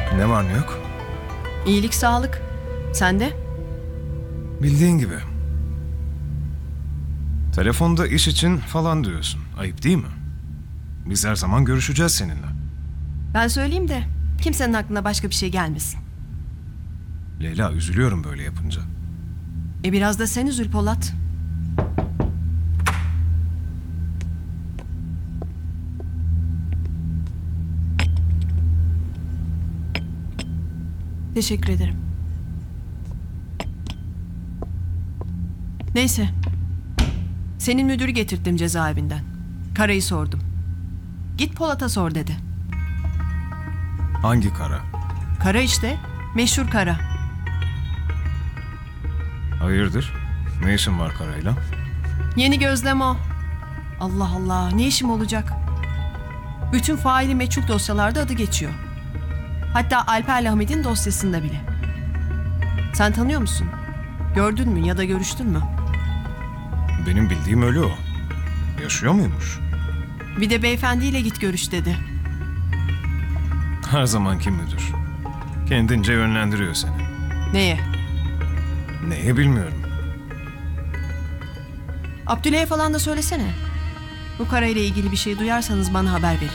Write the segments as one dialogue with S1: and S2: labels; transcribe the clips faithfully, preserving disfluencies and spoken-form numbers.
S1: Ne var ne yok?
S2: İyilik, sağlık. Sen de?
S1: Bildiğin gibi. Telefonda iş için falan diyorsun. Ayıp değil mi? Biz her zaman görüşeceğiz seninle.
S2: Ben söyleyeyim de kimsenin aklına başka bir şey gelmesin.
S1: Leyla, üzülüyorum böyle yapınca.
S2: E biraz da sen üzül Polat. Teşekkür ederim. Neyse. Senin müdürü getirttim cezaevinden. Karayı sordum. Git Polat'a sor dedi.
S1: Hangi kara?
S2: Kara işte. Meşhur Kara.
S1: Hayırdır? Ne işin var karayla?
S2: Yeni gözlem o. Allah Allah, ne işim olacak? Bütün faili meçhul dosyalarda adı geçiyor. Hatta Alper'le Hamid'in dosyasında bile. Sen tanıyor musun? Gördün mü ya da görüştün mü?
S1: Benim bildiğim öyle o. Yaşıyor muymuş?
S2: Bir de beyefendiyle git görüş dedi.
S1: Her zamanki müdür. Kendince yönlendiriyor seni.
S2: Neye?
S1: Neye bilmiyorum.
S2: Abdüley'e falan da söylesene. Bu karayla ilgili bir şey duyarsanız bana haber verin.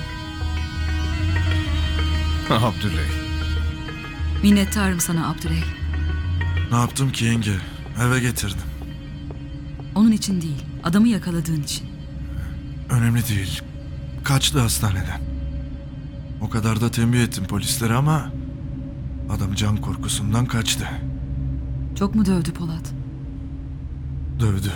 S1: Abdüley.
S3: Minnettarım sana Abdüley.
S4: Ne yaptım ki yenge? Eve getirdim.
S3: Onun için değil, adamı yakaladığın için.
S4: Önemli değil. Kaçtı hastaneden. O kadar da tembih ettim polislere ama... adam can korkusundan kaçtı.
S3: Çok mu dövdü Polat?
S4: Dövdü.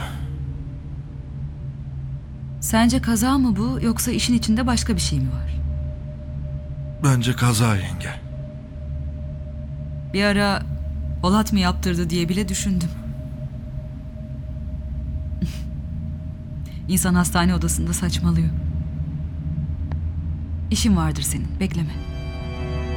S3: Sence kaza mı bu yoksa işin içinde başka bir şey mi var?
S4: Bence kaza yenge.
S3: Bir ara Polat mı yaptırdı diye bile düşündüm. İnsan hastane odasında saçmalıyor. İşin vardır senin, bekleme.